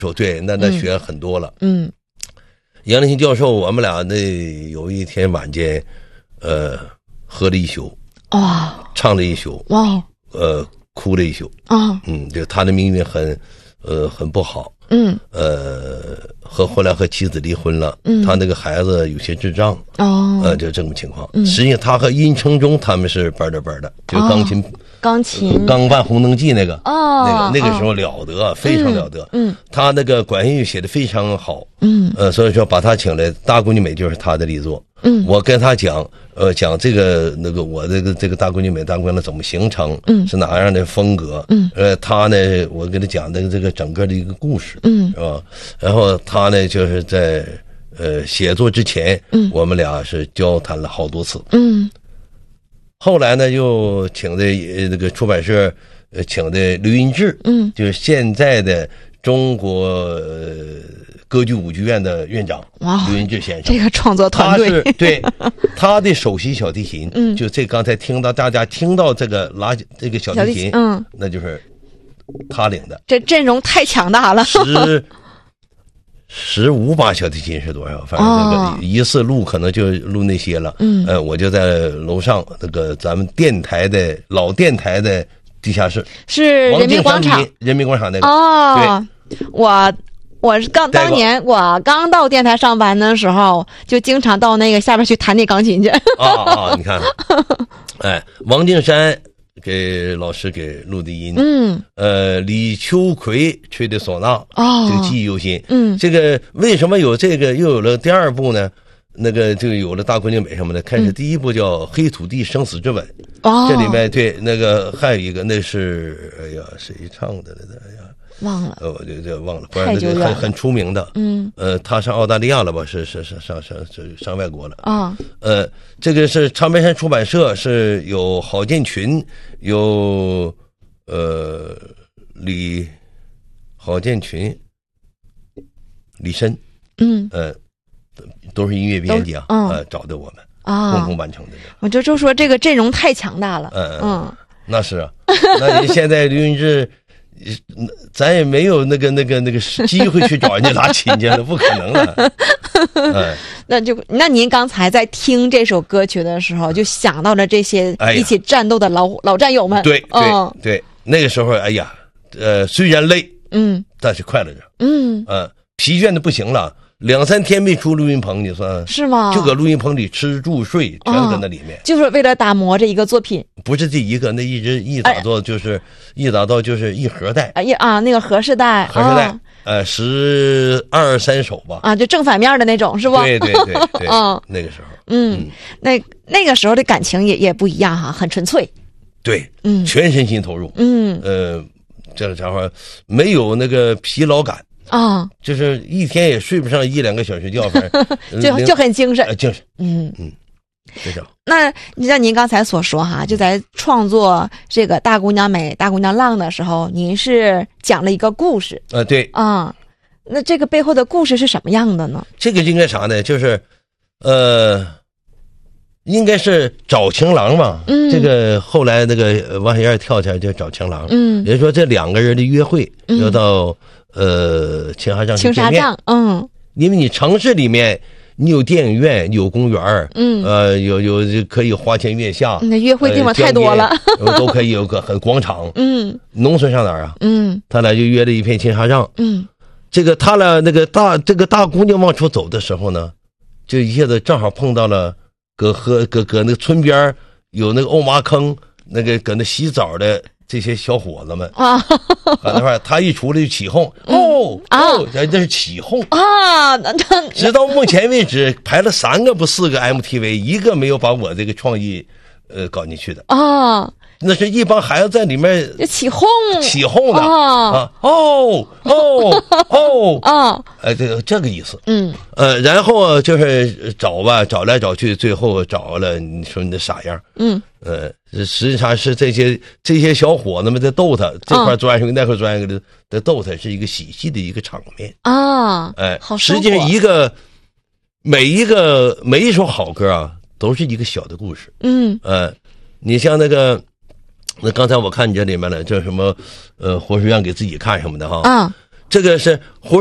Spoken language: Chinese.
说对，那学很多了。杨立新教授，我们俩有一天晚间，喝了一宿，唱了一宿，哭了一宿，就他的命运很不好，后来和妻子离婚了，他那个孩子有些智障，就这种情况。实际上他和殷承宗他们是班对班的，就钢办红灯记那个时候了得，非常了得。他那个管弦乐写的非常好，所以说把他请来，《大姑娘美》就是他的力作。我跟他讲这个我这个大姑娘美大姑娘怎么形成，是哪样的风格，他呢，我跟他讲这个整个的一个故事，是吧？然后他呢，就是在写作之前，我们俩是交谈了好多次，后来呢，又请的那个出版社请的刘云志，就是现在的中国歌剧舞剧院的院长刘云志先生， 这个创作团队， 对他的首席小提琴，就这刚才大家听到这个这个小提琴，那就是他领的。 这阵容太强大了。 15把小提琴是多少？反正这个一次录可能就录那些了。我就在楼上那个咱们老电台的地下室， 是人民广场那个。 对，我当年我刚到电台上班的时候，就经常到那个下边去弹那钢琴去。 你看，王敬山给老师给录的音，李秋葵吹的唢呐，这个记忆犹新。这个为什么有这个又有了第二部呢？那个就有了大姑娘美什么的，开始第一部叫《黑土地生死之吻》，这里面对那个还有一个那是谁唱的来着？ 忘了， 我就忘了，不然那个很出名的，他上澳大利亚了吧？是上外国了这个是长白山出版社，是有郝建群，有郝建群、李申，都是音乐编辑找的我们共同完成的。 我就说这个阵容太强大了， 那是啊，那你现在刘云志。咱也没有那个机会去找人家拉琴去了，不可能的。 那您刚才在听这首歌曲的时候，就想到了这些一起战斗的老战友们。 对，那个时候，虽然累，但是快乐着，疲倦的不行了。2、3天没出录音棚，你说是吗？ 就搁录音棚里吃住睡，全搁那里面， 就是为了打磨这一个作品。 不是这一个，那一打造就是一盒带， 那个盒式带 ，12、13首吧， 就正反面的那种，是不？ 对，那个时候， 那个时候的感情也不一样哈，很纯粹， 对，全身心投入，这个家伙没有那个疲劳感。就是一天也睡不上1、2个小时觉，反正就很精神， 非常。 那像您刚才所说哈，就在创作这个《大姑娘美》《大姑娘浪》的时候，您是讲了一个故事。 对。 那这个背后的故事是什么样的呢？ 这个应该啥呢？就是应该是找情郎嘛。这个后来那个王小燕跳起来就找情郎。也就是说这2个人的约会要到青纱帐，因为你城市里面你有电影院，你有公园，有可以花前月下， 那约会地方太多了， 都可以有个很广场。农村上哪儿啊？他俩就约了一片青纱帐。这个他俩这个大姑娘往出走的时候呢，就一下子正好碰到了搁那个村边有那个欧麻坑，那个搁那洗澡的这些小伙子们那块他一出来就起哄，这是起哄直到目前为止排了3个不4个 MTV， 一个没有把我这个创意搞进去的那是一帮孩子在里面起哄的这个意思。然后就是找来找去，最后找了，你说你这傻样。实际上是这些小伙子们在逗他，这块钻上去那块钻上去的逗他，是一个喜剧的一个场面实际上每一首好歌都是一个小的故事。你像那刚才我看你这里面了，叫什么活书院给自己看什么的哈。 这个是胡